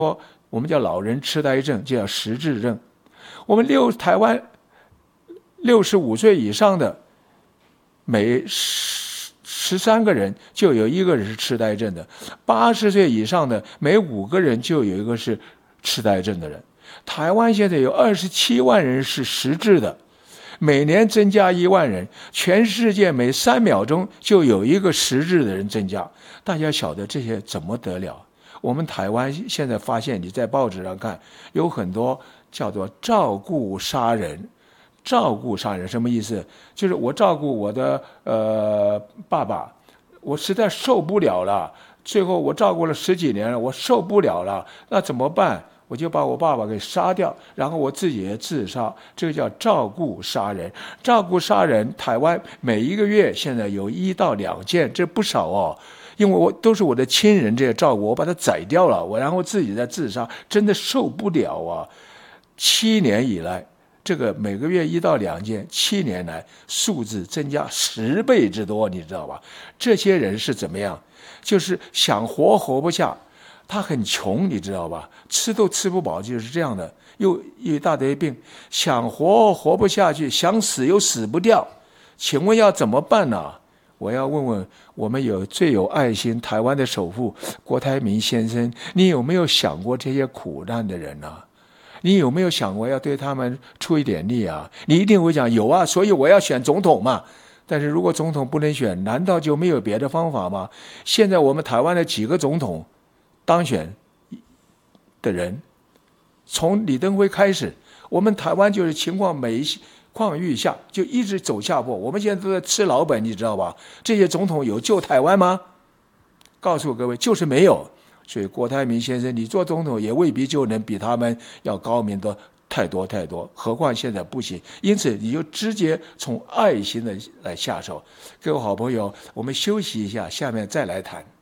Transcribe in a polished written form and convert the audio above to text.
我们叫老人痴呆症，就叫失智症。我们台湾65岁以上的每13个人就有1个人是痴呆症的，80岁以上的每5个人就有1个是痴呆症的人。台湾现在有27万人是失智的，每年增加1万人，全世界每3秒钟就有1个失智的人增加。大家晓得这些怎么得了？我们台湾现在发现，你在报纸上看，有很多叫做照顾杀人。照顾杀人什么意思？就是我照顾我的爸爸，我实在受不了了，最后我照顾了10几年了，我受不了了，那怎么办？我就把我爸爸给杀掉，然后我自己也自杀，这个叫照顾杀人。照顾杀人，台湾每1个月现在有1到2件，这不少哦。因为都是我的亲人这些照顾，我把他宰掉了，我然后自己再自杀，真的受不了啊！7年以来，这个每个月1到2件，7年来数字增加10倍之多，你知道吧？这些人是怎么样？就是想活不下，他很穷，你知道吧？吃都吃不饱，就是这样的，又一大堆病，想活不下去，想死又死不掉，请问要怎么办呢？我要问问我们最有爱心台湾的首富郭台铭先生，你有没有想过这些苦难的人啊？你有没有想过要对他们出一点力啊？你一定会讲有啊，所以我要选总统嘛。但是如果总统不能选，难道就没有别的方法吗？现在我们台湾的几个总统当选的人，从李登辉开始，我们台湾就是情况每况愈下，就一直走下坡。我们现在都在吃老本，你知道吧？这些总统有救台湾吗？告诉各位，就是没有。所以郭台铭先生，你做总统也未必就能比他们要高明的太多，何况现在不行。因此，你就直接从爱心的来下手。各位好朋友，我们休息一下，下面再来谈。